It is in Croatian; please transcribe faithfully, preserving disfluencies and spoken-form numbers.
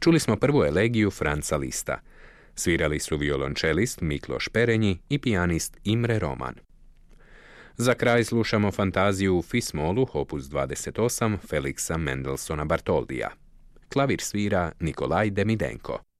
Čuli smo prvu elegiju Franca Lista. Svirali su violončelist Mikloš Perenji i pijanist Imre Roman. Za kraj slušamo fantaziju u Fis-molu, opus dvadeset osam, Feliksa Mendelssohna Bartholdija. Klavir svira Nikolaj Demidenko.